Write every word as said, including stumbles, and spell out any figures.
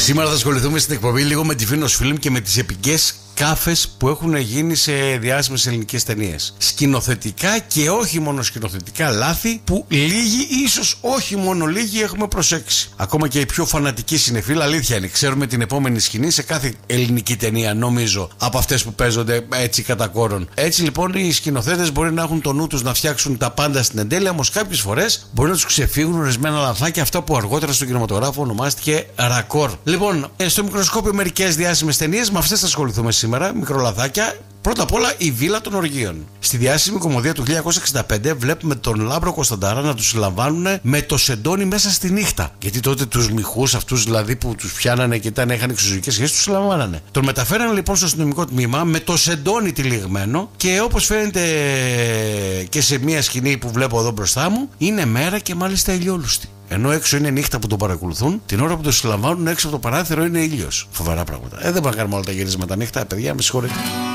Σήμερα θα ασχοληθούμε στην εκπομπή λίγο με τη Φίνος Φιλμ και με τις επικές κάφες που έχουν γίνει σε διάσημες ελληνικές ταινίες. Σκηνοθετικά και όχι μόνο σκηνοθετικά λάθη που λίγοι, ίσως όχι μόνο λίγοι, έχουμε προσέξει. Ακόμα και οι πιο φανατικοί συνεφίλ, αλήθεια είναι, ξέρουμε την επόμενη σκηνή σε κάθε ελληνική ταινία, νομίζω, από αυτές που παίζονται έτσι κατά κόρον. Έτσι λοιπόν οι σκηνοθέτες μπορεί να έχουν το νου τους να φτιάξουν τα πάντα στην εντέλεια, όμως κάποιες φορές μπορεί να τους ξεφύγουν ορισμένα λαθάκια, αυτά που αργότερα στον κινηματογράφο ονομάστηκε ρακόρ. Λοιπόν, στο μικροσκόπιο μερικές διάσημες ταινίες, με αυτές θα ασχοληθούμε σήμερα, μικρολαθάκια. Πρώτα απ' όλα η Βίλα των Οργείων. Στη διάσημη κομμωδία του χίλια εννιακόσια εξήντα πέντε βλέπουμε τον Λάμπρο Κωνσταντάρα να τους συλλαμβάνουν με το σεντόνι μέσα στη νύχτα. Γιατί τότε τους μυχούς αυτούς δηλαδή που τους πιάνανε και ήταν, είχαν εξωζωγικές σχέσεις, τους συλλαμβάνανε. Τον μεταφέρανε λοιπόν στο αστυνομικό τμήμα με το σεντόνι τυλιγμένο και όπως φαίνεται και σε μια σκηνή που βλέπω εδώ μπροστά μου, είναι μέρα και μάλιστα ηλιόλουστη. Ενώ έξω είναι νύχτα που τον παρακολουθούν, την ώρα που τον συλλαμβάνουν έξω από το παράθυρο είναι ήλιος. Φοβερά πράγματα. Ε, δεν μπορούμε να κάνουμε όλα τα γυρίσματα νύχτα, παιδιά, με συγχωρείτε.